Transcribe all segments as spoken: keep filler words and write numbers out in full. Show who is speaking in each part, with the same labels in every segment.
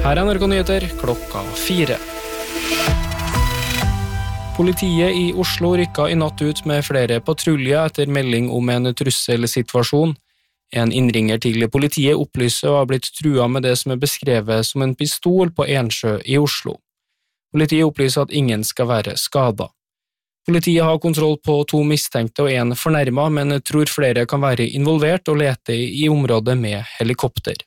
Speaker 1: Her er N R K Nyheter klokka fire. Politiet i Oslo rykket i natt ut med flere patruljer etter melding om en trusselsituasjon. En innringer til politiet opplyser å ha blitt truet med det som er beskrevet som en pistol på Ensjø i Oslo. Politiet opplyser at ingen skal være skadet. Politiet har kontroll på to mistenkte og en fornærmet, men tror flere kan være involvert og lete i området med helikopter.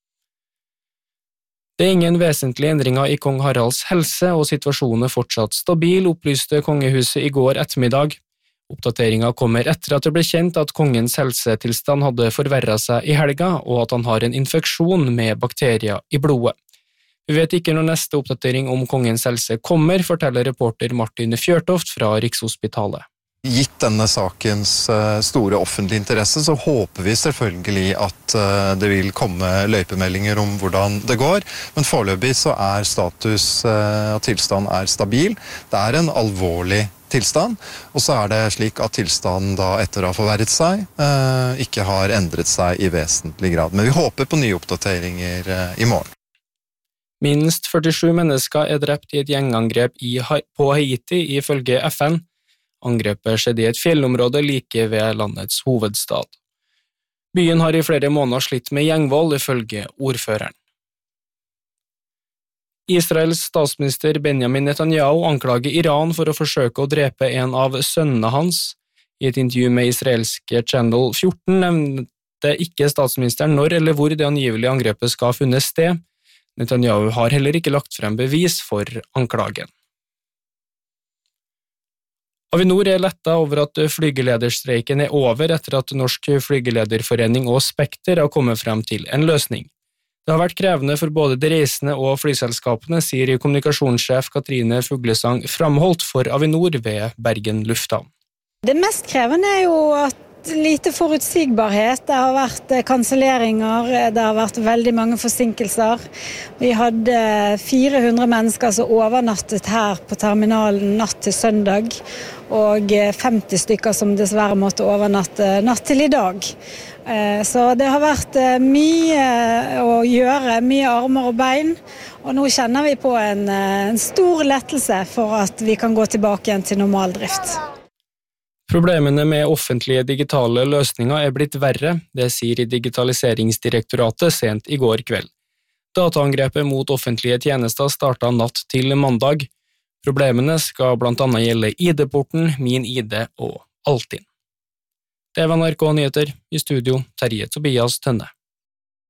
Speaker 1: Det er ingen vesentlige endringer i kong Haralds helse, og situasjonen er fortsatt stabil, opplyste kongehuset i går ettermiddag. Oppdateringen kommer etter at det ble kjent at kongens helsetilstand hadde forverret seg i helga, og at han har en infeksjon med bakterier i blodet. Vi vet ikke når neste oppdatering om kongens helse kommer, forteller reporter Martin Fjørtoft fra Rikshospitalet.
Speaker 2: Gitt denne sakens store offentlige interesse, så håper vi selvfølgelig at det vil komme løypemeldinger om hvordan det går, men foreløpig så er status og tilstand er stabil. Det er en alvorlig tilstand, og så er det slik at tilstanden da etter å ha forverret seg, ikke har endret seg i vesentlig grad. Men vi håper på nye oppdateringer i morgen.
Speaker 1: Minst førtisju mennesker er drept i et gjengangrep i, på Haiti, ifølge F N. Angrepet skjedde i et fjellområde like ved landets hovedstad. Byen har i flere måneder slitt med gjengvold, ifølge ordføreren. Israels statsminister Benjamin Netanyahu anklager Iran for å forsøke å drepe en av sønnene hans. I et intervju med israelske Channel fjorten nevnte ikke statsministeren når eller hvor det angivelige angrepet skal ha funnet sted. Netanyahu har heller ikke lagt frem bevis for anklagen. Avinor er lettet over at flygelederstreiken er over etter at Norsk Flygelederforening og Spekter har kommet frem til en løsning. Det har vært krevende for både de reisende og flyselskapene, sier kommunikasjonssjef Katrine Fuglesang Framholt for Avinor ved Bergen Lufthavn.
Speaker 3: Det mest krevende er jo at lite forutsigbarhet, det har vært kanselleringer, det har vært veldig mange forsinkelser. Vi hadde fire hundre mennesker som overnattet her på terminalen natt til søndag, og femti stykker som dessverre måtte overnatte natt til i dag. Så det har vært mye å gjøre, mye armer og bein, og nå kjenner vi på en, en stor lettelse for at vi kan gå tilbake igjen til normal drift.
Speaker 1: Problemene med offentlige digitale løsninger er blitt verre, det sier Digitaliseringsdirektoratet sent i går kveld. Dataangrepet mot offentlige tjenester startet natt til mandag. Problemene skal blant annet gjelde I D-porten, Min I D og Altinn. Det var N R K Nyheter, i studio Terje Tobias Tønne.